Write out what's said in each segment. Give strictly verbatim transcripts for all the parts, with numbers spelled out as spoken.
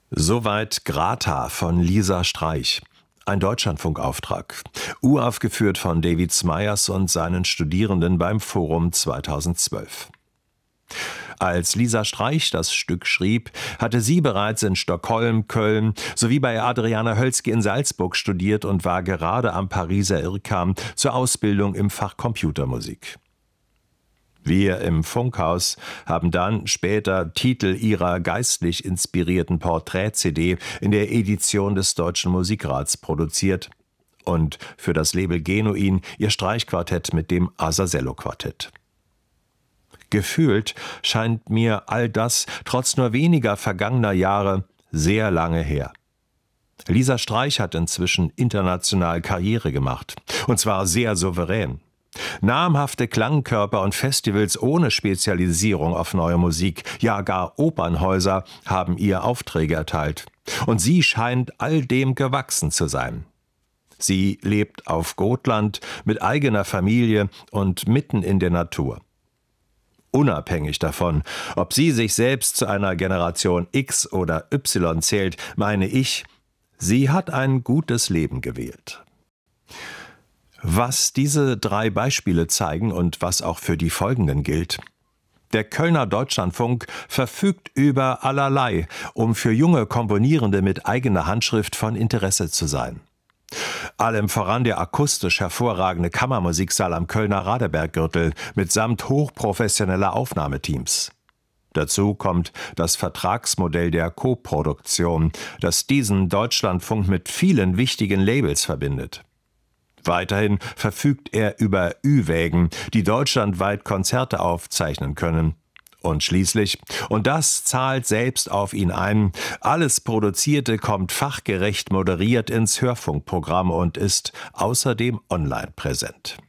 Soweit Grata von Lisa Streich. Ein Deutschlandfunkauftrag. Uraufgeführt von David Smyers und seinen Studierenden beim Forum zweitausendzwölf. Als Lisa Streich das Stück schrieb, hatte sie bereits in Stockholm, Köln sowie bei Adriana Hölzki in Salzburg studiert und war gerade am Pariser I R C A M zur Ausbildung im Fach Computermusik. Wir im Funkhaus haben dann später Titel ihrer geistlich inspirierten Porträt-C D in der Edition des Deutschen Musikrats produziert und für das Label Genuin ihr Streichquartett mit dem Azazello-Quartett. Gefühlt scheint mir all das trotz nur weniger vergangener Jahre sehr lange her. Lisa Streich hat inzwischen international Karriere gemacht, und zwar sehr souverän. Namhafte Klangkörper und Festivals ohne Spezialisierung auf neue Musik, ja gar Opernhäuser, haben ihr Aufträge erteilt. Und sie scheint all dem gewachsen zu sein. Sie lebt auf Gotland mit eigener Familie und mitten in der Natur. Unabhängig davon, ob sie sich selbst zu einer Generation X oder Y zählt, meine ich, sie hat ein gutes Leben gewählt. Was diese drei Beispiele zeigen und was auch für die folgenden gilt: Der Kölner Deutschlandfunk verfügt über allerlei, um für junge Komponierende mit eigener Handschrift von Interesse zu sein. Allem voran der akustisch hervorragende Kammermusiksaal am Kölner Radeberggürtel mitsamt hochprofessioneller Aufnahmeteams. Dazu kommt das Vertragsmodell der Koproduktion, das diesen Deutschlandfunk mit vielen wichtigen Labels verbindet. Weiterhin verfügt er über Ü-Wägen, die deutschlandweit Konzerte aufzeichnen können. Und schließlich, und das zahlt selbst auf ihn ein, alles Produzierte kommt fachgerecht moderiert ins Hörfunkprogramm und ist außerdem online präsent.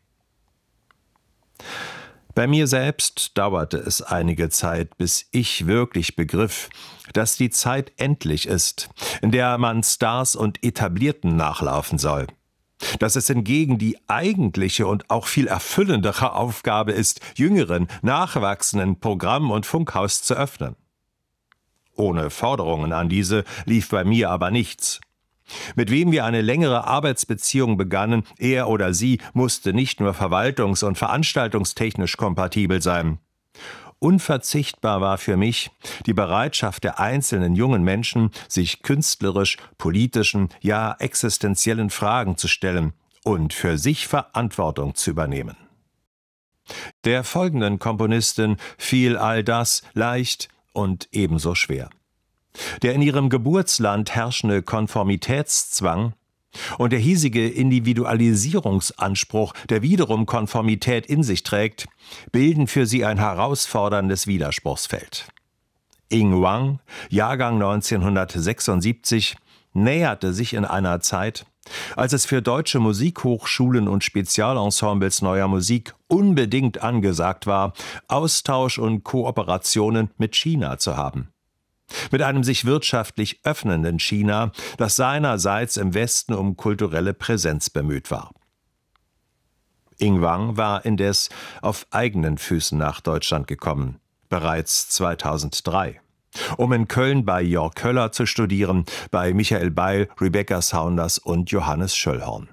Bei mir selbst dauerte es einige Zeit, bis ich wirklich begriff, dass die Zeit endlich ist, in der man Stars und Etablierten nachlaufen soll. Dass es hingegen die eigentliche und auch viel erfüllendere Aufgabe ist, jüngeren, nachwachsenden Programm- und Funkhaus zu öffnen. Ohne Forderungen an diese lief bei mir aber nichts. Mit wem wir eine längere Arbeitsbeziehung begannen, er oder sie musste nicht nur verwaltungs- und veranstaltungstechnisch kompatibel sein. Unverzichtbar war für mich die Bereitschaft der einzelnen jungen Menschen, sich künstlerisch, politischen, ja existenziellen Fragen zu stellen und für sich Verantwortung zu übernehmen. Der folgenden Komponistin fiel all das leicht und ebenso schwer. Der in ihrem Geburtsland herrschende Konformitätszwang und der hiesige Individualisierungsanspruch, der wiederum Konformität in sich trägt, bilden für sie ein herausforderndes Widerspruchsfeld. Ying Wang, Jahrgang neunzehnhundertsechsundsiebzig, näherte sich in einer Zeit, als es für deutsche Musikhochschulen und Spezialensembles neuer Musik unbedingt angesagt war, Austausch und Kooperationen mit China zu haben. Mit einem sich wirtschaftlich öffnenden China, das seinerseits im Westen um kulturelle Präsenz bemüht war. Ying Wang war indes auf eigenen Füßen nach Deutschland gekommen, bereits zweitausenddrei, um in Köln bei Jörg Köller zu studieren, bei Michael Beil, Rebecca Saunders und Johannes Schöllhorn.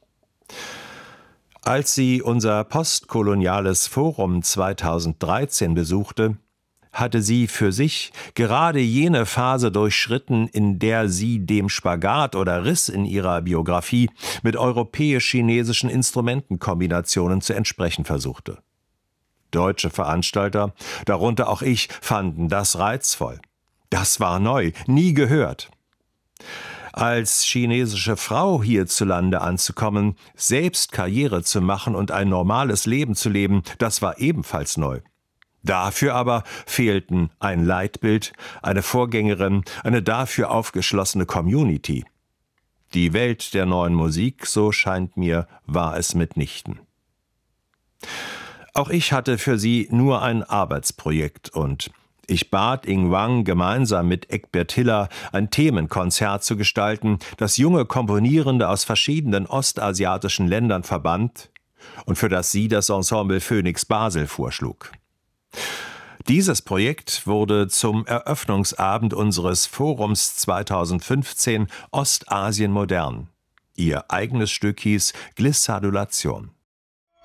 Als sie unser postkoloniales Forum zweitausenddreizehn besuchte, hatte sie für sich gerade jene Phase durchschritten, in der sie dem Spagat oder Riss in ihrer Biografie mit europäisch-chinesischen Instrumentenkombinationen zu entsprechen versuchte. Deutsche Veranstalter, darunter auch ich, fanden das reizvoll. Das war neu, nie gehört. Als chinesische Frau hierzulande anzukommen, selbst Karriere zu machen und ein normales Leben zu leben, das war ebenfalls neu. Dafür aber fehlten ein Leitbild, eine Vorgängerin, eine dafür aufgeschlossene Community. Die Welt der neuen Musik, so scheint mir, war es mitnichten. Auch ich hatte für sie nur ein Arbeitsprojekt und ich bat Ying Wang, gemeinsam mit Egbert Hiller ein Themenkonzert zu gestalten, das junge Komponierende aus verschiedenen ostasiatischen Ländern verband und für das sie das Ensemble Phoenix Basel vorschlug. Dieses Projekt wurde zum Eröffnungsabend unseres Forums zweitausendfünfzehn Ostasien modern. Ihr eigenes Stück hieß Glissadulation.